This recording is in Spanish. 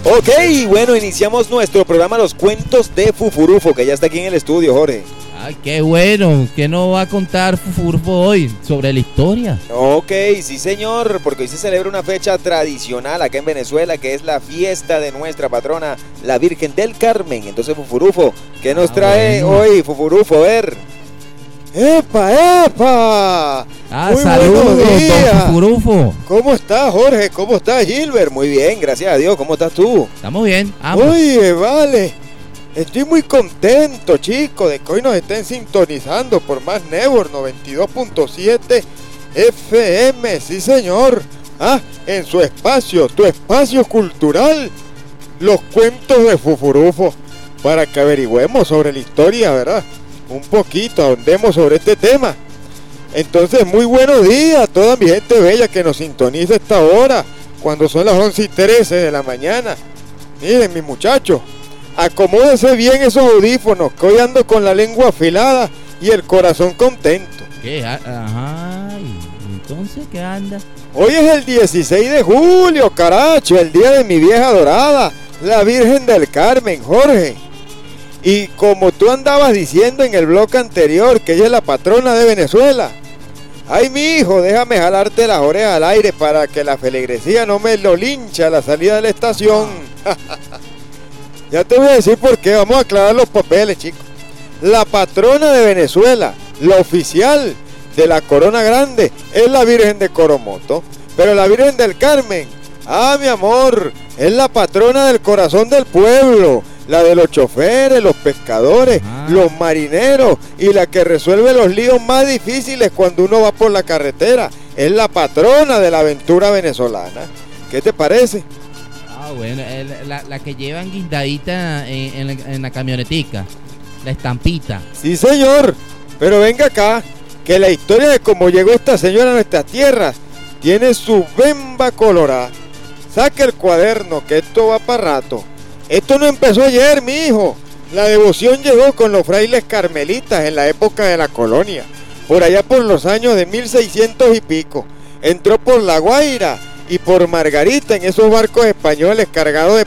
Ok, bueno, iniciamos nuestro programa Los Cuentos de Fufurufo, que ya está aquí en el estudio, Jorge. Ay, qué bueno. ¿Qué nos va a contar Fufurufo hoy sobre la historia? Ok, sí señor, porque hoy se celebra una fecha tradicional acá en Venezuela, que es la fiesta de nuestra patrona, la Virgen del Carmen. Entonces, Fufurufo, ¿qué nos trae hoy, Fufurufo? A ver. ¡Epa, epa! Muy saludos, don Fufurufo. ¿Cómo estás, Jorge? ¿Cómo estás, Gilbert? Muy bien, gracias a Dios. ¿Cómo estás tú? Estamos bien, ambos. Oye, vale. Estoy muy contento, chicos, de que hoy nos estén sintonizando por Más Network 92.7 FM. Sí, señor. En su espacio, tu espacio cultural, Los Cuentos de Fufurufo, para que averigüemos sobre la historia, ¿verdad? Un poquito, ahondemos sobre este tema. Entonces, muy buenos días a toda mi gente bella que nos sintoniza a esta hora, cuando son las 11:13 de la mañana. Miren, mis muchachos, acomódense bien esos audífonos, que hoy ando con la lengua afilada y el corazón contento. ¿Qué? Ajá, ¿entonces qué anda? Hoy es el 16 de julio, caracho, el día de mi vieja adorada, la Virgen del Carmen, Jorge. Y como tú andabas diciendo en el bloque anterior que ella es la patrona de Venezuela, ay, mi hijo, déjame jalarte las orejas al aire para que la feligresía no me lo linche a la salida de la estación. Ya te voy a decir por qué, vamos a aclarar los papeles, chicos. La patrona de Venezuela, la oficial de la Corona Grande, es la Virgen de Coromoto. Pero la Virgen del Carmen, mi amor, es la patrona del corazón del pueblo, la de los choferes, los pescadores, los marineros y la que resuelve los líos más difíciles cuando uno va por la carretera. Es la patrona de la aventura venezolana. ¿Qué te parece? Bueno, la que llevan guindadita en la camionetica, la estampita. Sí, señor, pero venga acá, que la historia de cómo llegó esta señora a nuestras tierras tiene su bemba colorada. Saque el cuaderno, que esto va para rato. Esto no empezó ayer, mi hijo. La devoción llegó con los frailes carmelitas en la época de la colonia, por allá por los años de 1600 y pico. Entró por La Guaira y por Margarita en esos barcos españoles cargados de